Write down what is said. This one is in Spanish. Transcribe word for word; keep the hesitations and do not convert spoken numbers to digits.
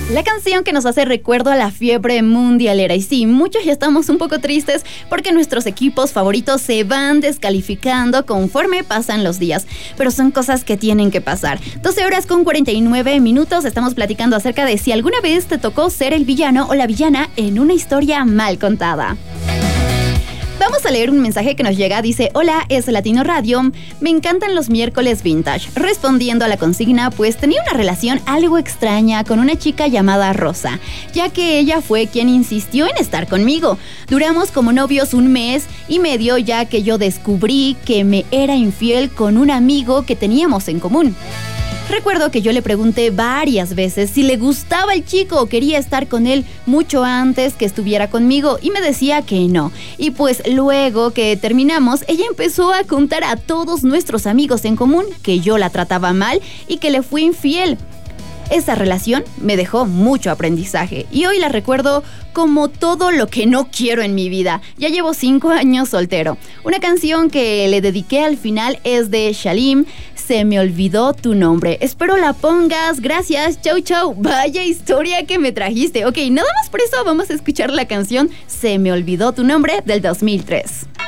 La canción que nos hace recuerdo a la fiebre mundialera. Y sí, muchos ya estamos un poco tristes porque nuestros equipos favoritos se van descalificando conforme pasan los días. Pero son cosas que tienen que pasar. doce horas con cuarenta y nueve minutos. Estamos platicando acerca de si alguna vez te tocó ser el villano o la villana en una historia mal contada. Vamos a leer un mensaje que nos llega. Dice: hola, es Latino Radio. Me encantan los miércoles vintage. Respondiendo a la consigna, pues tenía una relación algo extraña con una chica llamada Rosa, ya que ella fue quien insistió en estar conmigo. Duramos como novios un mes y medio, ya que yo descubrí que me era infiel con un amigo que teníamos en común. Recuerdo que yo le pregunté varias veces si le gustaba el chico o quería estar con él mucho antes que estuviera conmigo y me decía que no. Y pues luego que terminamos, ella empezó a contar a todos nuestros amigos en común que yo la trataba mal y que le fui infiel. Esa relación me dejó mucho aprendizaje y hoy la recuerdo como todo lo que no quiero en mi vida. Ya llevo cinco años soltero. Una canción que le dediqué al final es de Shalim, Se me olvidó tu nombre. Espero la pongas. Gracias. Chau, chau. Vaya historia que me trajiste. Ok, nada más por eso vamos a escuchar la canción Se me olvidó tu nombre del dos mil tres.